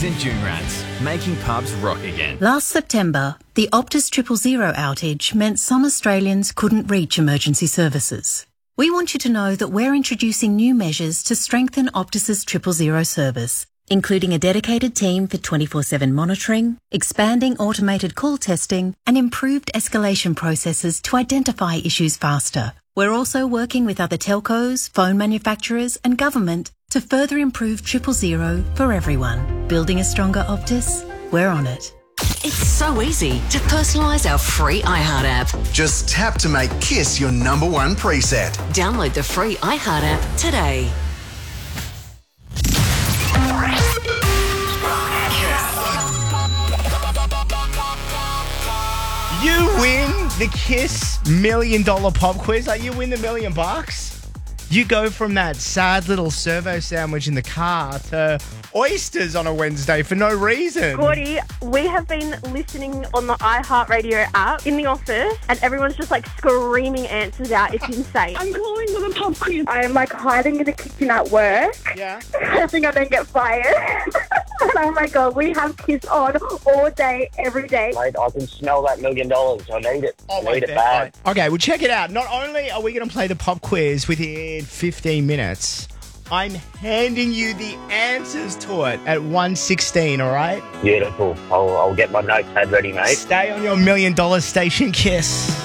Opties and June Rats, making pubs rock again. Last September, the Optus 000 outage meant some Australians couldn't reach emergency services. We want you to know that we're introducing new measures to strengthen Optus's 000 service, including a dedicated team for 24/7 monitoring, expanding automated call testing, and improved escalation processes to identify issues faster. We're also working with other telcos, phone manufacturers, and government to further improve 000 for everyone. Building a stronger Optus? We're on it. It's so easy to personalise our free iHeart app. Just tap to make Kiss your number one preset. Download the free iHeart app today. You win the Kiss $1 Million Pop Quiz. Like, you win the $1 million. You go from that sad little servo sandwich in the car to oysters on a Wednesday for no reason. Gordy, we have been listening on the iHeartRadio app in the office and everyone's just like screaming answers out. It's insane. I'm calling for the pop quiz. I am like hiding in the kitchen at work. Yeah. Hoping I don't get fired. Oh my God, we have Kiss on all day, every day. Mate, I can smell that $1 million. I need it. I need it bad. Okay, well, check it out. Not only are we going to play the pop quiz within 15 minutes, I'm handing you the answers to it at 1:16, all right? Beautiful. I'll get my notepad ready, mate. Stay on your $1 million station, Kiss.